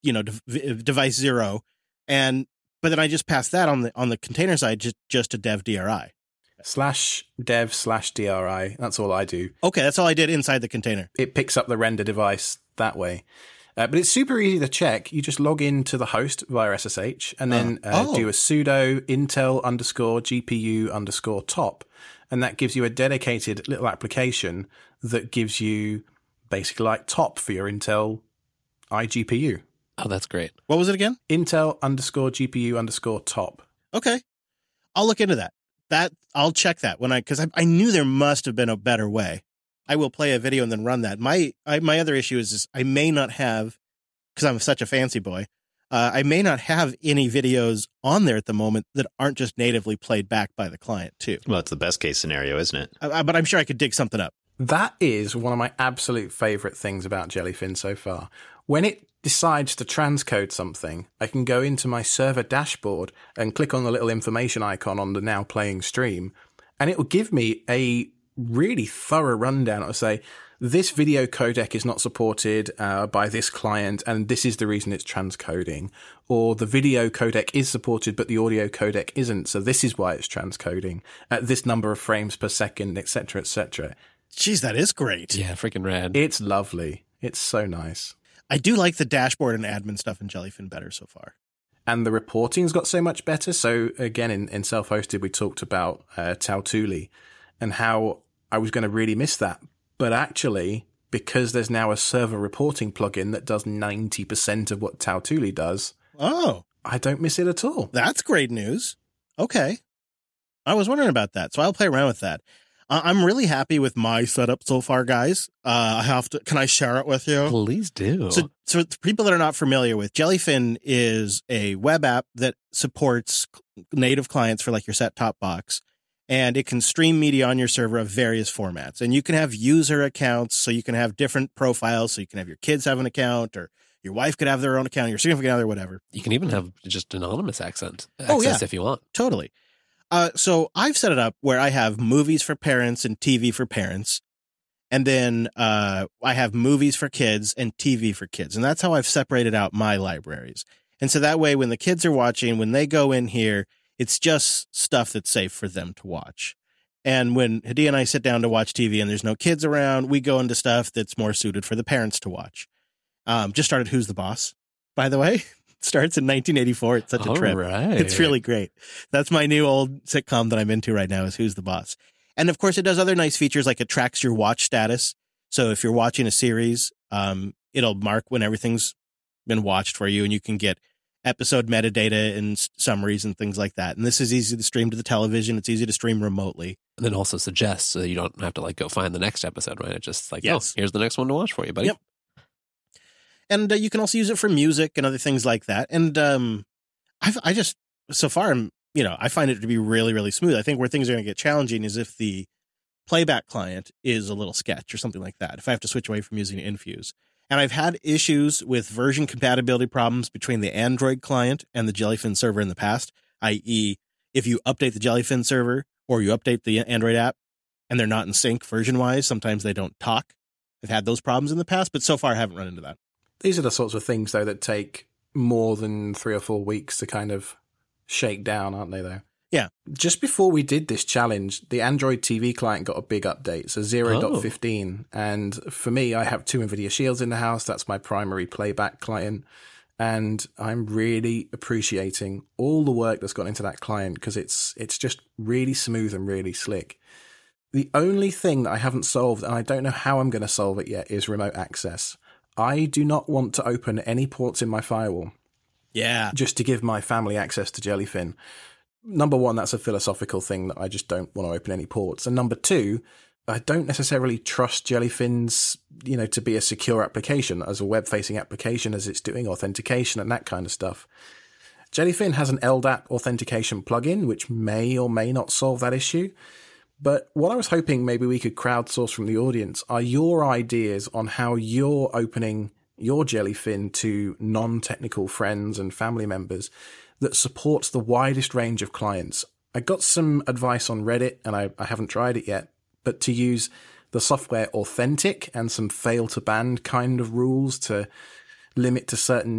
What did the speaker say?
device 0, but then I just pass that on the container side just to dev DRI. /dev/DRI. That's all I do. Okay, that's all I did inside the container. It picks up the render device that way. But it's super easy to check. You just log into the host via SSH and then do a sudo intel_GPU_top. And that gives you a dedicated little application that gives you basically like top for your Intel iGPU. Oh, that's great. What was it again? Intel_GPU_top. Okay. I'll look into that. I'll check that because I knew there must have been a better way. I will play a video and then run that. My other issue is I may not have, because I'm such a fancy boy, I may not have any videos on there at the moment that aren't just natively played back by the client too. Well, it's the best case scenario, isn't it? But I'm sure I could dig something up. That is one of my absolute favorite things about Jellyfin so far. When it decides to transcode something, I can go into my server dashboard and click on the little information icon on the now playing stream, and it will give me a really thorough rundown. It'll say, this video codec is not supported by this client, and this is the reason it's transcoding. Or the video codec is supported, but the audio codec isn't, so this is why it's transcoding at this number of frames per second, etc., etc. Jeez, that is great. Yeah, freaking rad. It's lovely. It's so nice. I do like the dashboard and admin stuff in Jellyfin better so far. And the reporting's got so much better. So again, in self-hosted, we talked about Tautuli and how I was going to really miss that. But actually, because there's now a server reporting plugin that does 90% of what Tautuli does, I don't miss it at all. That's great news. Okay. I was wondering about that, so I'll play around with that. I'm really happy with my setup so far, guys. Can I share it with you? Please do. So for people that are not familiar with, Jellyfin is a web app that supports native clients for like your set-top box, and it can stream media on your server of various formats. And you can have user accounts, so you can have different profiles, so you can have your kids have an account, or your wife could have their own account, your significant other, whatever. You can even have just anonymous access if you want. Totally. So I've set it up where I have movies for parents and TV for parents. And then I have movies for kids and TV for kids. And that's how I've separated out my libraries. And so that way, when the kids are watching, when they go in here, it's just stuff that's safe for them to watch. And when Hadi and I sit down to watch TV and there's no kids around, we go into stuff that's more suited for the parents to watch. Just started Who's the Boss, by the way. Starts in 1984. It's such a trip. Right. It's really great. That's my new old sitcom that I'm into right now is Who's the Boss. And of course, it does other nice features like it tracks your watch status. So if you're watching a series, it'll mark when everything's been watched for you, and you can get episode metadata and summaries and things like that. And this is easy to stream to the television. It's easy to stream remotely. And then also suggests so you don't have to go find the next episode, right? It's just like, yes. Here's the next one to watch for you, buddy. Yep. And you can also use it for music and other things like that. And I just, so far, I find it to be really, really smooth. I think where things are going to get challenging is if the playback client is a little sketch or something like that, if I have to switch away from using Infuse. And I've had issues with version compatibility problems between the Android client and the Jellyfin server in the past, i.e. if you update the Jellyfin server or you update the Android app and they're not in sync version-wise, sometimes they don't talk. I've had those problems in the past, but so far I haven't run into that. These are the sorts of things, though, that take more than 3 or 4 weeks to kind of shake down, aren't they, though? Yeah. Just before we did this challenge, the Android TV client got a big update, so 0.15. And for me, I have 2 NVIDIA Shields in the house. That's my primary playback client. And I'm really appreciating all the work that's gone into that client because it's just really smooth and really slick. The only thing that I haven't solved, and I don't know how I'm going to solve it yet, is remote access. I do not want to open any ports in my firewall. Yeah. Just to give my family access to Jellyfin. Number one, that's a philosophical thing that I just don't want to open any ports. And number two, I don't necessarily trust Jellyfin's, to be a secure application as a web-facing application as it's doing authentication and that kind of stuff. Jellyfin has an LDAP authentication plugin, which may or may not solve that issue. But what I was hoping maybe we could crowdsource from the audience are your ideas on how you're opening your Jellyfin to non-technical friends and family members that supports the widest range of clients. I got some advice on Reddit, and I haven't tried it yet, but to use the software Authentic and some fail to ban kind of rules to limit to certain